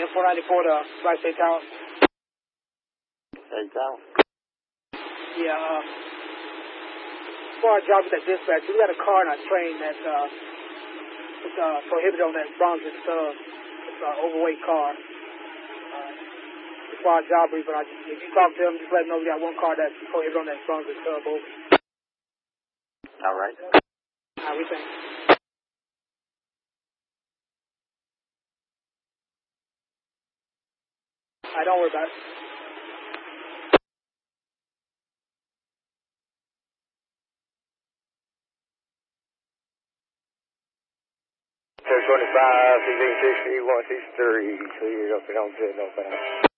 494 to Rice State Tower. State Tower? Yeah, for our job at dispatch, we got a car in our train that's it's prohibited on that Brunswick sub. It's an overweight car. It's for our job brief, but if you talk to them, just let them know we got one car that's prohibited on that Brunswick sub. Over. All right. We think. Don't worry about it. Two 25, 1660, 163, cleared up and on 10, open up.